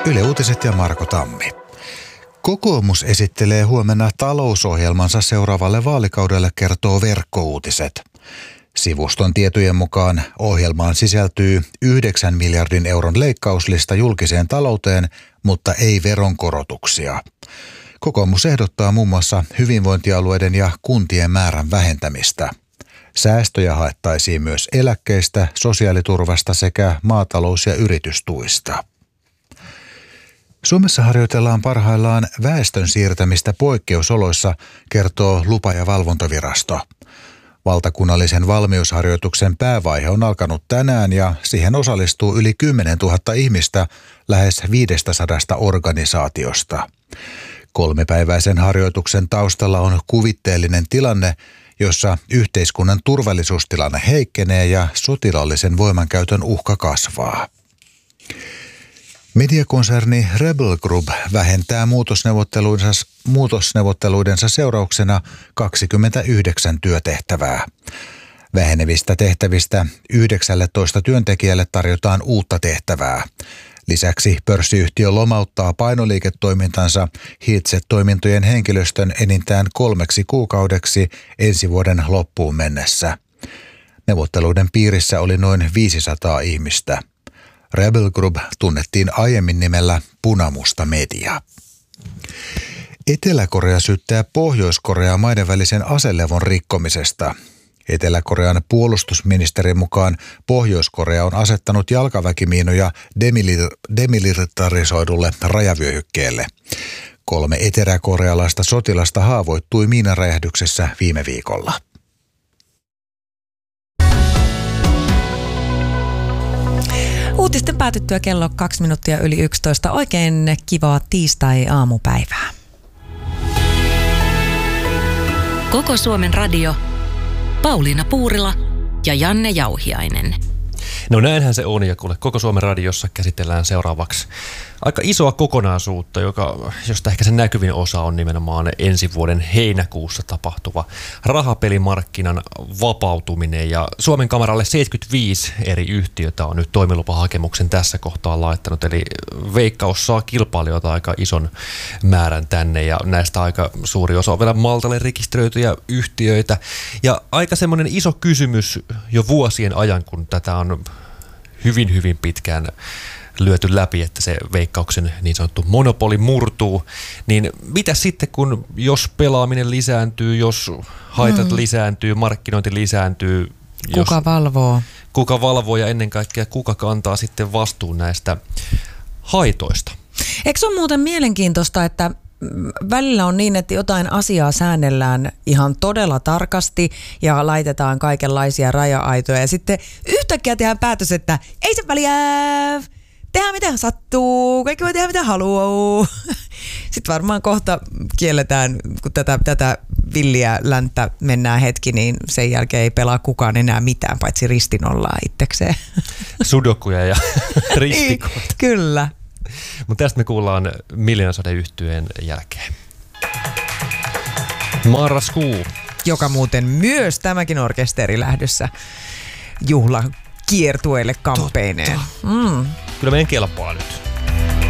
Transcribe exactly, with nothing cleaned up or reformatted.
Yle Uutiset ja Marko Tammi. Kokoomus esittelee huomenna talousohjelmansa seuraavalle vaalikaudelle, kertoo Verkkouutiset. Sivuston tietojen mukaan ohjelmaan sisältyy yhdeksän miljardin euron leikkauslista julkiseen talouteen, mutta ei veronkorotuksia. Kokoomus ehdottaa muun muassa hyvinvointialueiden ja kuntien määrän vähentämistä. Säästöjä haettaisiin myös eläkkeistä, sosiaaliturvasta sekä maatalous- ja yritystuista. Suomessa harjoitellaan parhaillaan väestön siirtämistä poikkeusoloissa, kertoo Lupa- ja valvontavirasto. Valtakunnallisen valmiusharjoituksen päävaihe on alkanut tänään ja siihen osallistuu yli kymmenen tuhatta ihmistä lähes viisisataa organisaatiosta. Kolmipäiväisen harjoituksen taustalla on kuvitteellinen tilanne, jossa yhteiskunnan turvallisuustilanne heikkenee ja sotilaallisen voimankäytön uhka kasvaa. Mediakonserni Rebel Group vähentää muutosneuvotteluidensa, muutosneuvotteluidensa seurauksena kaksikymmentäyhdeksän työtehtävää. Vähenevistä tehtävistä yhdeksäntoista työntekijälle tarjotaan uutta tehtävää. Lisäksi pörssiyhtiö lomauttaa painoliiketoimintansa Heatset-toimintojen henkilöstön enintään kolmeksi kuukaudeksi ensi vuoden loppuun mennessä. Neuvotteluiden piirissä oli noin viisisataa ihmistä. Rebel Group tunnettiin aiemmin nimellä Punamusta Media. Etelä-Korea syyttää Pohjois-Koreaa maiden välisen aselevon rikkomisesta. Etelä-Korean puolustusministerin mukaan Pohjois-Korea on asettanut jalkaväkimiinoja demil- demilitarisoidulle rajavyöhykkeelle. Kolme eteläkorealaista sotilasta haavoittui miinaräjähdyksessä viime viikolla. Uutisten päätyttyä kello kaksi minuuttia yli yksitoista. Oikein kivaa tiistai-aamupäivää. Koko Suomen radio, Pauliina Puurila ja Janne Jauhiainen. No näinhän se on, ja kuule, Koko Suomen radiossa käsitellään seuraavaksi aika isoa kokonaisuutta, joka, josta ehkä sen näkyvin osa on nimenomaan ensi vuoden heinäkuussa tapahtuva rahapelimarkkinan vapautuminen. Ja Suomen kamaralle seitsemänkymmentäviisi eri yhtiötä on nyt toimilupahakemuksen tässä kohtaa laittanut, eli Veikkaus saa kilpailijoita aika ison määrän tänne, ja näistä aika suuri osa on vielä Maltalle rekisteröityjä yhtiöitä. Ja aika semmoinen iso kysymys jo vuosien ajan, kun tätä on hyvin, hyvin pitkään lyöty läpi, että se Veikkauksen niin sanottu monopoli murtuu, niin mitä sitten, kun jos pelaaminen lisääntyy, jos haitat mm. lisääntyy, markkinointi lisääntyy? Kuka jos, valvoo? Kuka valvoo ja ennen kaikkea kuka kantaa sitten vastuun näistä haitoista? Eikö se ole muuten mielenkiintoista, että välillä on niin, että jotain asiaa säännellään ihan todella tarkasti ja laitetaan kaikenlaisia raja-aitoja ja sitten yhtäkkiä tehdään päätös, että ei se väliä, tehdään mitä sattuu, kaikki voi tehdä mitä haluaa. Sitten varmaan kohta kielletään, kun tätä, tätä villiä länttä mennään hetki, niin sen jälkeen ei pelaa kukaan enää mitään, paitsi ristinollaa itsekseen. Sudokuja ja ristikoita. Kyllä. Mutta tästä me kuullaan Miljoonasadeyhtyeen jälkeen. Marraskuu. Joka muuten myös tämäkin orkesteri lähdössä juhlakiertueelle kampeineen. Mm. Kyllä meidän kelpaa nyt.